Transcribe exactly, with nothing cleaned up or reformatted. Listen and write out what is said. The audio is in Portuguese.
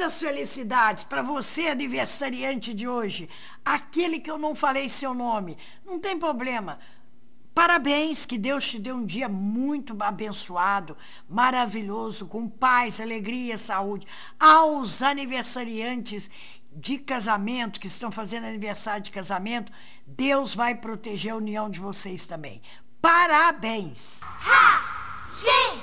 muitas felicidades para você, aniversariante de hoje. Aquele que eu não falei seu nome, não tem problema. Parabéns, que Deus te dê um dia muito abençoado, maravilhoso, com paz, alegria, saúde. Aos aniversariantes de casamento, que estão fazendo aniversário de casamento, Deus vai proteger a união de vocês também. Parabéns! Ha! Gente!